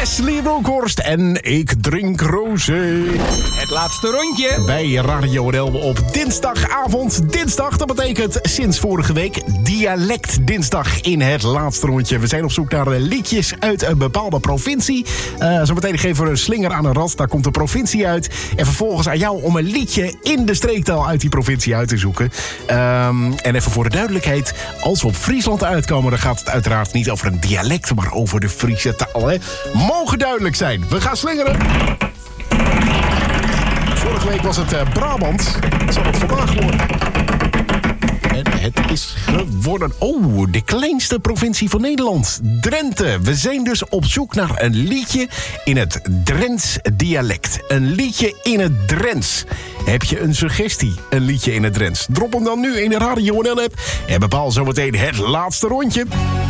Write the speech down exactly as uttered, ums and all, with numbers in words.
Leslie Bronkhorst en Ik Drink Rosé. Het laatste rondje. Bij Radio N L op dinsdagavond. Dinsdag, dat betekent sinds vorige week Dialect Dinsdag in het laatste rondje. We zijn op zoek naar liedjes uit een bepaalde provincie. Uh, Zometeen geven we een slinger aan een rat. Daar komt de provincie uit. En vervolgens aan jou om een liedje in de streektaal uit die provincie uit te zoeken. Um, en even voor de duidelijkheid. Als we op Friesland uitkomen, dan gaat het uiteraard niet over een dialect, maar over de Friese taal. Hè? Mogen duidelijk zijn. We gaan slingeren. Vorige week was het uh, Brabant. Dat zal het vandaag worden. En het is geworden... Oh, de kleinste provincie van Nederland. Drenthe. We zijn dus op zoek naar een liedje in het Drents dialect. Een liedje in het Drents. Heb je een suggestie? Een liedje in het Drents? Drop hem dan nu in de Radio N L app. En bepaal zometeen het laatste rondje.